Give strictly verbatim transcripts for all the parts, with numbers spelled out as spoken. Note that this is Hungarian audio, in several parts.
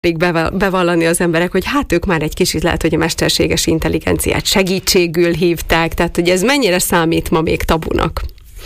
bevallani az emberek, hogy hát ők már egy kicsit lehet, hogy a mesterséges intelligenciát segítségül hívták, tehát hogy ez mennyire számít ma még tabunak?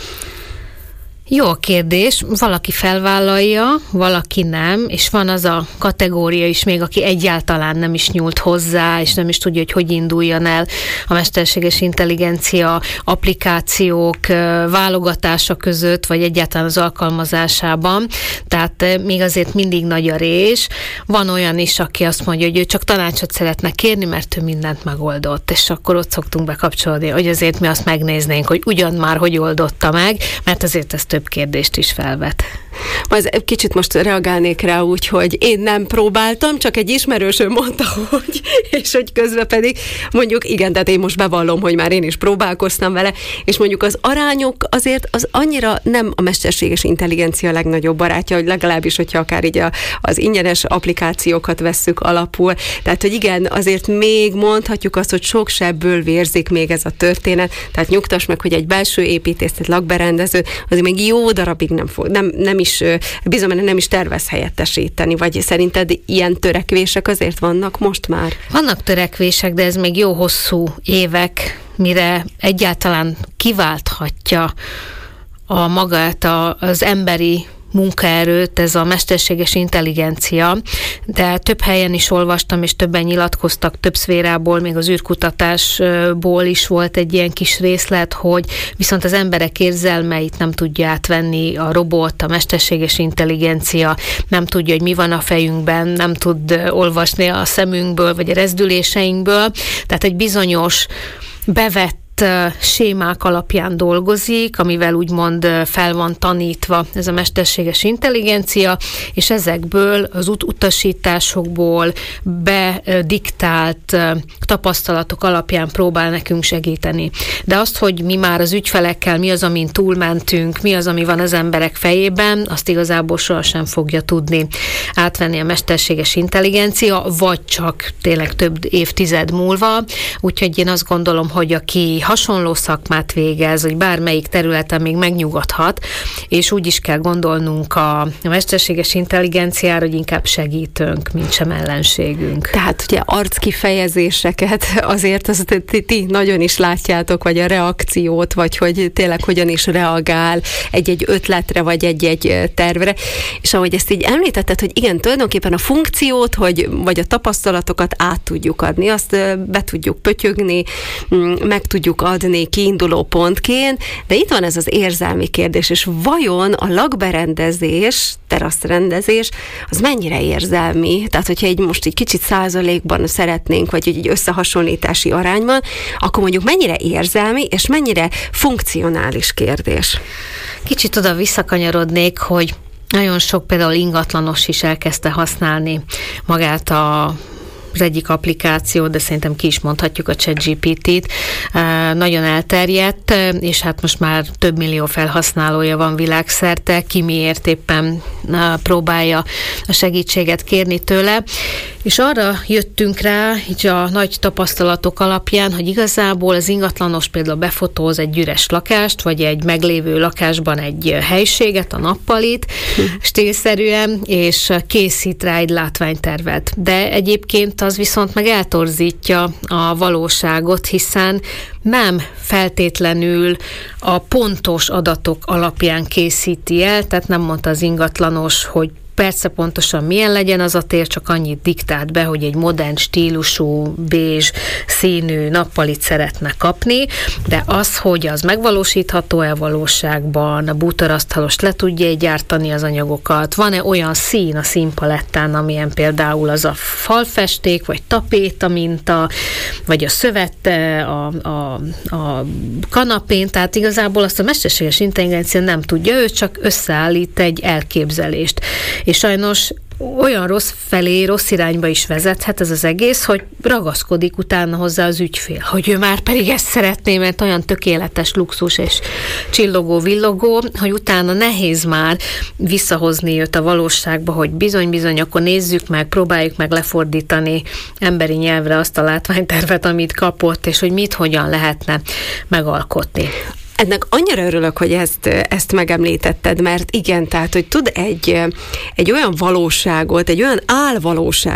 Jó kérdés, valaki felvállalja, valaki nem, és van az a kategória is még, aki egyáltalán nem is nyúlt hozzá, és nem is tudja, hogy hogy induljon el a mesterséges intelligencia applikációk válogatása között, vagy egyáltalán az alkalmazásában. Tehát még azért mindig nagy a rés. Van olyan is, aki azt mondja, hogy ő csak tanácsot szeretne kérni, mert ő mindent megoldott, és akkor ott szoktunk bekapcsolódni, hogy azért mi azt megnéznénk, hogy ugyan már hogy oldotta meg, mert azért ezt több kérdést is felvet. Az kicsit most reagálnék rá úgy, hogy én nem próbáltam, csak egy ismerősöm mondta, hogy, és hogy közben pedig mondjuk, igen, tehát én most bevallom, hogy már én is próbálkoztam vele, és mondjuk az arányok azért az annyira nem a mesterséges intelligencia legnagyobb barátja, hogy legalábbis, hogyha akár így a, az ingyenes applikációkat vesszük alapul. Tehát, hogy igen, azért még mondhatjuk azt, hogy sok sebből vérzik még ez a történet, tehát nyugtass meg, hogy egy belső építész, egy lakberendező, azért még jó darabig nem fog, nem, nem is, bizony nem is tervez helyettesíteni, vagy szerinted ilyen törekvések azért vannak most már? Vannak törekvések, de ez még jó hosszú évek, mire egyáltalán kiválthatja a magát a, az emberi munkaerőt, ez a mesterséges intelligencia, de több helyen is olvastam, és többen nyilatkoztak több szférából, még az űrkutatásból is volt egy ilyen kis részlet, hogy viszont az emberek érzelmeit nem tudja átvenni a robot, a mesterséges intelligencia, nem tudja, hogy mi van a fejünkben, nem tud olvasni a szemünkből, vagy a rezdüléseinkből, tehát egy bizonyos bevett sémák alapján dolgozik, amivel úgymond fel van tanítva ez a mesterséges intelligencia, és ezekből az ut- utasításokból bediktált tapasztalatok alapján próbál nekünk segíteni. De azt, hogy mi már az ügyfelekkel, mi az, amin túlmentünk, mi az, ami van az emberek fejében, azt igazából sohasem fogja tudni átvenni a mesterséges intelligencia, vagy csak tényleg több évtized múlva. Úgyhogy én azt gondolom, hogy aki hasonló szakmát végez, hogy bármelyik területen még megnyugodhat, és úgy is kell gondolnunk a mesterséges intelligenciára, hogy inkább segítünk, mint sem ellenségünk. Tehát ugye arckifejezéseket azért az, ti, ti nagyon is látjátok, vagy a reakciót, vagy hogy tényleg hogyan is reagál egy-egy ötletre, vagy egy-egy tervre. És ahogy ezt így említetted, hogy igen, tulajdonképpen a funkciót, hogy, vagy a tapasztalatokat át tudjuk adni, azt be tudjuk pötyögni, meg tudjuk adni kiinduló pontként, de itt van ez az érzelmi kérdés, és vajon a lakberendezés, teraszrendezés, az mennyire érzelmi? Tehát, hogyha egy most egy kicsit százalékban szeretnénk, vagy egy összehasonlítási arányban, akkor mondjuk mennyire érzelmi, és mennyire funkcionális kérdés? Kicsit oda visszakanyarodnék, hogy nagyon sok például ingatlanos is elkezdte használni magát a az egyik applikáció, de szerintem ki is mondhatjuk a ChatGPT-t, nagyon elterjedt, és hát most már több millió felhasználója van világszerte, ki miért éppen próbálja a segítséget kérni tőle, és arra jöttünk rá, így a nagy tapasztalatok alapján, hogy igazából az ingatlanos például befotóz egy üres lakást, vagy egy meglévő lakásban egy helyiséget, a nappalit, stílszerűen, és készít rá egy látványtervet. De egyébként az viszont meg eltorzítja a valóságot, hiszen nem feltétlenül a pontos adatok alapján készíti el, tehát nem mondta az ingatlanos, hogy persze pontosan milyen legyen az a tér, csak annyit diktált be, hogy egy modern stílusú, bézs színű nappalit szeretne kapni, de az, hogy az megvalósítható-e valóságban, a bútorasztalos le tudja gyártani az anyagokat, van-e olyan szín a színpalettán, amilyen például az a falfesték, vagy tapéta minta, vagy a szövete, a, a, a kanapén, tehát igazából azt a mesterséges intelligencia nem tudja, ő csak összeállít egy elképzelést. És sajnos olyan rossz felé, rossz irányba is vezethet ez az egész, hogy ragaszkodik utána hozzá az ügyfél, hogy ő már pedig ezt szeretné, mert olyan tökéletes luxus és csillogó, villogó, hogy utána nehéz már visszahozni őt a valóságba, hogy bizony-bizony, akkor nézzük meg, próbáljuk meg lefordítani emberi nyelvre azt a látványtervet, amit kapott, és hogy mit, hogyan lehetne megalkotni. Ennek annyira örülök, hogy ezt, ezt megemlítetted, mert igen, tehát, hogy tud egy, egy olyan valóságot, egy olyan álvalóságot